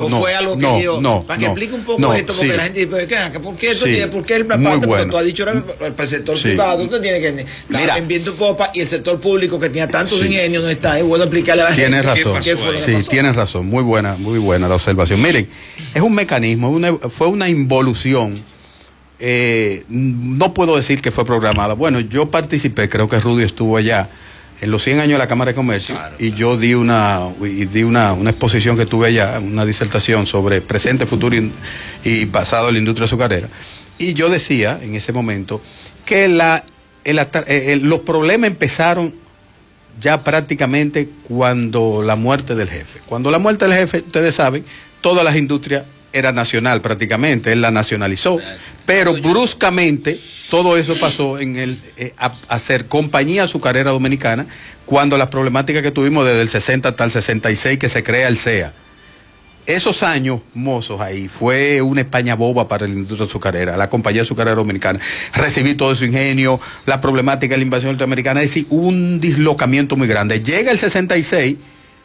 fue algo que dio? Para que explique un poco esto, porque la gente dice, ¿por qué esto tiene? ¿Por qué el parte? Porque tú has dicho el sector privado, usted tiene que estar en viento popa, y el sector público que tenía tantos ingenios no está. Es bueno explicarle a la gente. Tienes razón. Tienes razón. Muy buena la observación. Miren, es un mecanismo, fue una involución. No puedo decir que fue programada. Bueno, yo participé, creo que Rudy estuvo allá en los 100 años de la Cámara de Comercio, y yo di una exposición que tuve allá, una disertación sobre presente, futuro y pasado de la industria azucarera. Y yo decía en ese momento que los problemas empezaron ya prácticamente cuando la muerte del jefe. Cuando la muerte del jefe, ustedes saben, todas las industrias era nacional prácticamente, él la nacionalizó, pero bruscamente todo eso pasó a ser compañía azucarera dominicana, cuando las problemáticas que tuvimos desde el 60 hasta el 66 que se crea el CEA. Esos años mozos ahí fue una España boba para la industria azucarera, la compañía azucarera dominicana. Recibí todo su ingenio, la problemática de la invasión norteamericana, es decir, un dislocamiento muy grande. Llega el 66,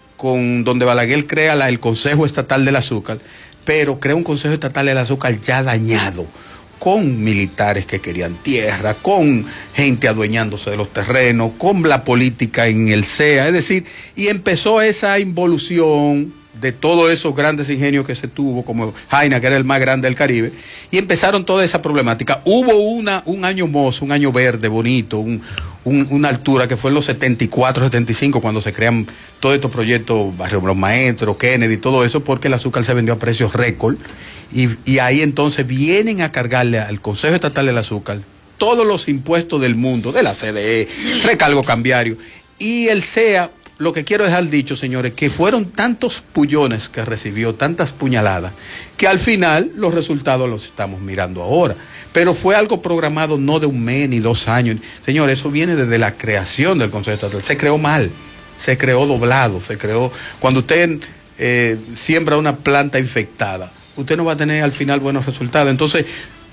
donde Balaguer crea el Consejo Estatal del Azúcar, pero crea un Consejo Estatal del Azúcar ya dañado, con militares que querían tierra, con gente adueñándose de los terrenos, con la política en el CEA, es decir, y empezó esa involución de todos esos grandes ingenios que se tuvo, como Jaina, que era el más grande del Caribe, y empezaron toda esa problemática. Hubo un año mozo, un año verde, bonito, una altura que fue en los 74, 75, cuando se crean todos estos proyectos, Barrio Los Maestros, Kennedy, todo eso, porque el azúcar se vendió a precios récord, y ahí entonces vienen a cargarle al Consejo Estatal del Azúcar todos los impuestos del mundo, de la CDE, recargo cambiario, y el CEA. Lo que quiero dejar dicho, señores, que fueron tantos pullones que recibió, tantas puñaladas, que al final los resultados los estamos mirando ahora. Pero fue algo programado no de un mes ni 2 años. Señores, eso viene desde la creación del Consejo Estatal. Se creó mal, se creó doblado, se creó... Cuando usted siembra una planta infectada, usted no va a tener al final buenos resultados. Entonces...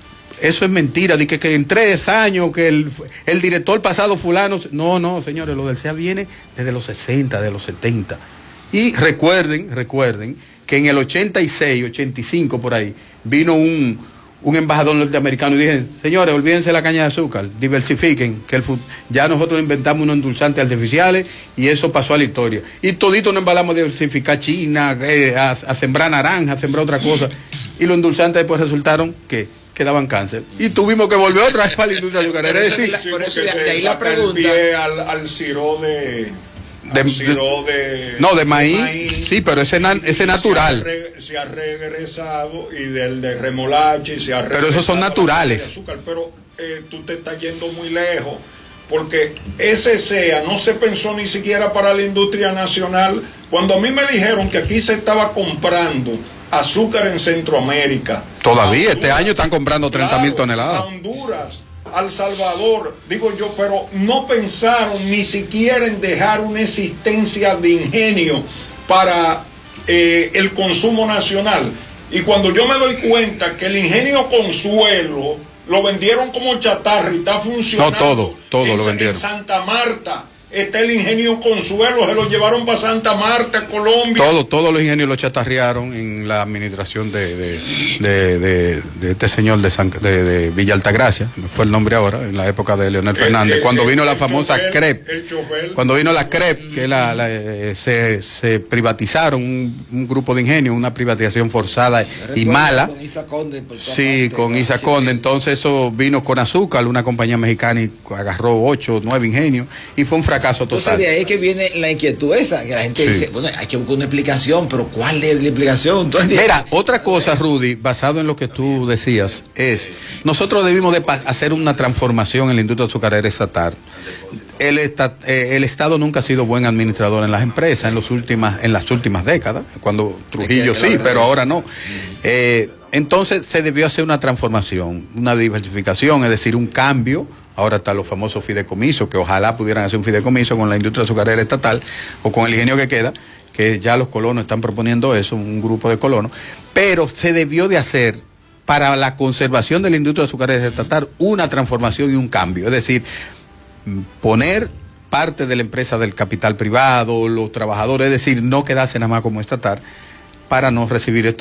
eso es mentira, de que en 3 años, que el director pasado fulano... No, señores, lo del CEA viene desde los 60, de los 70. Y recuerden que en el 86, 85, por ahí, vino un embajador norteamericano y dije, señores, olvídense de la caña de azúcar, diversifiquen, que ya nosotros inventamos unos endulzantes artificiales y eso pasó a la historia. Y todito nos embalamos a diversificar China, a sembrar naranja, a sembrar otra cosa. Y los endulzantes después resultaron que daban cáncer, y tuvimos que volver otra vez para la industria azucarera. Es decir, por eso de ahí la pregunta al siro de maíz, sí, pero ese natural se ha regresado, y del de remolacha, y se ha regresado, pero esos son naturales. Azúcar, pero tú te estás yendo muy lejos, porque ese CEA no se pensó ni siquiera para la industria nacional. Cuando a mí me dijeron que aquí se estaba comprando azúcar en Centroamérica. Todavía Honduras, este año están comprando 30,000 toneladas. A Honduras, a El Salvador, digo yo, pero no pensaron ni siquiera en dejar una existencia de ingenio para el consumo nacional. Y cuando yo me doy cuenta que el ingenio Consuelo lo vendieron como chatarra y está funcionando, todo lo vendieron. En Santa Marta está el ingenio Consuelo, se lo llevaron para Santa Marta, Colombia. Todos los ingenios lo chatarrearon en la administración de este señor de Villa Altagracia, me fue el nombre ahora, en la época de Leonel Fernández, cuando vino la famosa CREP, cuando vino la CREP, que se privatizaron un grupo de ingenios, una privatización forzada y mala. Con Isa Conde. Sí, con Isa Conde. Entonces eso vino con Azúcar, una compañía mexicana, y agarró 8 o 9 ingenios, y fue un fracaso total. Entonces de ahí que viene la inquietud esa, que la gente dice, bueno, hay que buscar una explicación, pero ¿cuál es la explicación? Entonces, mira, otra cosa, Rudy, basado en lo que tú decías, es, nosotros debimos de hacer una transformación en la industria azucarera estatal. El Estado nunca ha sido buen administrador en las empresas en las últimas décadas, cuando Trujillo sí, pero ahora no. Entonces se debió hacer una transformación, una diversificación, es decir, un cambio. Ahora están los famosos fideicomisos, que ojalá pudieran hacer un fideicomiso con la industria azucarera estatal o con el ingenio que queda, que ya los colonos están proponiendo eso, un grupo de colonos, pero se debió de hacer para la conservación de la industria azucarera estatal una transformación y un cambio, es decir, poner parte de la empresa del capital privado, los trabajadores, es decir, no quedarse nada más como estatal, para no recibir